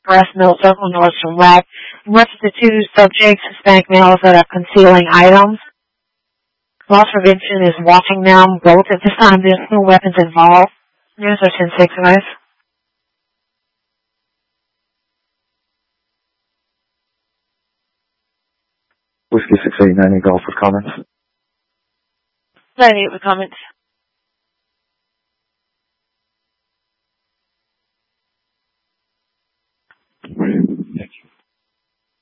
breast milk, circle Nordstrom Rack. Lots of the two subjects, Hispanic males that are concealing items. Loss prevention is watching them. Both at this time, there's no weapons involved. News or 10-6, guys. Whiskey 689 Golf with comments. 98 with comments.